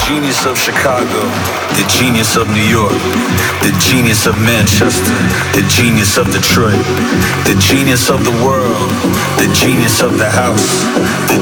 genius of Chicago, the genius of New York, the genius of Manchester, the genius of Detroit, the genius of the world, the genius of the house, the